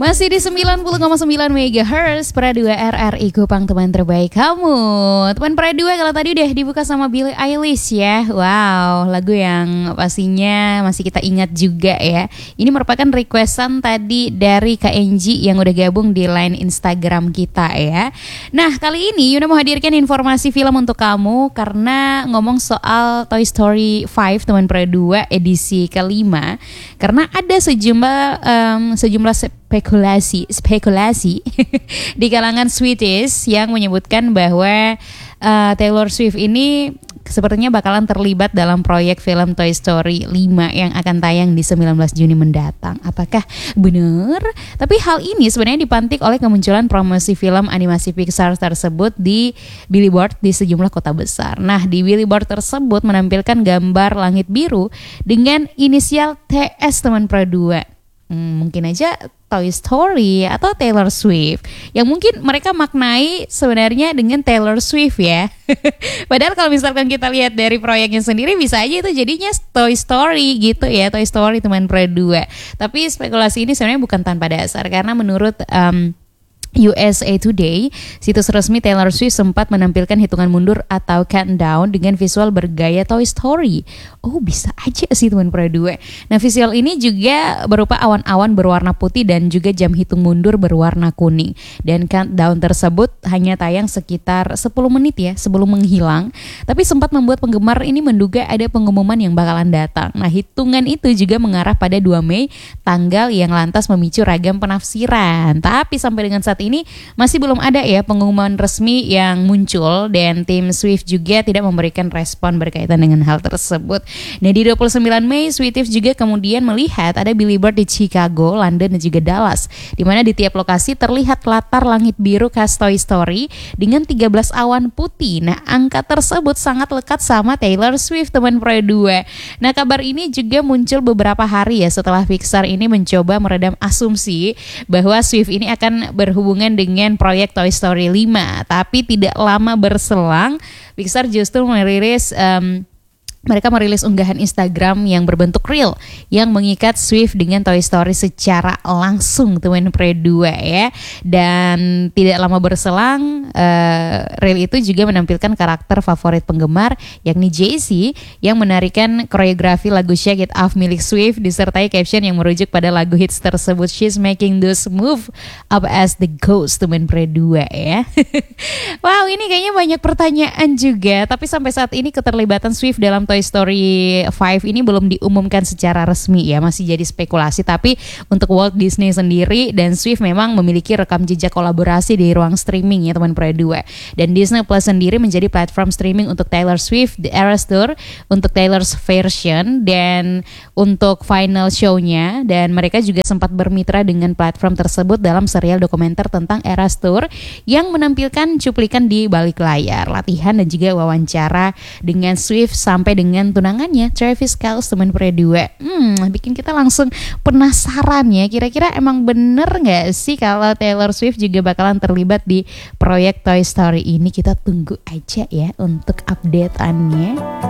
Masih di 90,9 MHz Pradua RRI Kupang, teman terbaik kamu. Teman Pradua, kalau tadi udah dibuka sama Billie Eilish ya. Wow, lagu yang pastinya masih kita ingat juga ya. Ini merupakan requestan tadi dari KNG yang udah gabung di line Instagram kita ya. Nah, kali ini Yuna mau hadirkan informasi film untuk kamu karena ngomong soal Toy Story 5 teman Pradua edisi kelima. Karena ada sejumlah spekulasi di kalangan Sweeties yang menyebutkan bahwa Taylor Swift ini sepertinya bakalan terlibat dalam proyek film Toy Story 5 yang akan tayang di 19 Juni mendatang. Apakah benar? Tapi hal ini sebenarnya dipantik oleh kemunculan promosi film animasi Pixar tersebut di billboard di sejumlah kota besar. Nah, di billboard tersebut menampilkan gambar langit biru dengan inisial TS teman Pradua. Mungkin aja Toy Story atau Taylor Swift yang mungkin mereka maknai sebenarnya dengan Taylor Swift ya. Padahal kalau misalkan kita lihat dari proyeknya sendiri bisa aja itu jadinya Toy Story gitu ya, Toy Story teman Pradua. Tapi spekulasi ini sebenarnya bukan tanpa dasar karena menurut USA Today, situs resmi Taylor Swift sempat menampilkan hitungan mundur atau countdown dengan visual bergaya Toy Story. Oh, bisa aja sih teman Pradua. Nah, visual ini juga berupa awan-awan berwarna putih dan juga jam hitung mundur berwarna kuning. Dan countdown tersebut hanya tayang sekitar 10 menit ya sebelum menghilang. Tapi sempat membuat penggemar ini menduga ada pengumuman yang bakalan datang. Nah, hitungan itu juga mengarah pada 2 Mei, tanggal yang lantas memicu ragam penafsiran. Tapi sampai dengan saat ini masih belum ada ya pengumuman resmi yang muncul dan tim Swift juga tidak memberikan respon berkaitan dengan hal tersebut. Nah, di 29 Mei Swift juga kemudian melihat ada billboard di Chicago, London dan juga Dallas, di mana di tiap lokasi terlihat latar langit biru khas Toy Story dengan 13 awan putih. Nah, angka tersebut sangat lekat sama Taylor Swift teman Pradua. Nah, kabar ini juga muncul beberapa hari ya setelah Pixar ini mencoba meredam asumsi bahwa Swift ini akan berhubungan dengan proyek Toy Story 5. Tapi tidak lama berselang, Pixar justru mereka merilis unggahan Instagram yang berbentuk reel yang mengikat Swift dengan Toy Story secara langsung teman Pradua ya. Dan tidak lama berselang reel itu juga menampilkan karakter favorit penggemar yakni Jay-Z yang menarikan koreografi lagu Shake It Off milik Swift disertai caption yang merujuk pada lagu hits tersebut, She's making those move up as the ghost teman Pradua ya. Wow, ini kayaknya banyak pertanyaan juga. Tapi sampai saat ini keterlibatan Swift dalam Toy Story 5 ini belum diumumkan secara resmi ya, masih jadi spekulasi. Tapi untuk Walt Disney sendiri dan Swift memang memiliki rekam jejak kolaborasi di ruang streaming ya teman Pradua. Dan Disney Plus sendiri menjadi platform streaming untuk Taylor Swift The Eras Tour untuk Taylor's version dan untuk final show-nya. Dan mereka juga sempat bermitra dengan platform tersebut dalam serial dokumenter tentang Eras Tour yang menampilkan cuplikan di balik layar, latihan dan juga wawancara dengan Swift sampai dengan tunangannya Travis Kelce teman Pradua. Bikin kita langsung penasaran ya, kira-kira emang bener gak sih kalau Taylor Swift juga bakalan terlibat di proyek Toy Story ini. Kita tunggu aja ya untuk update-annya.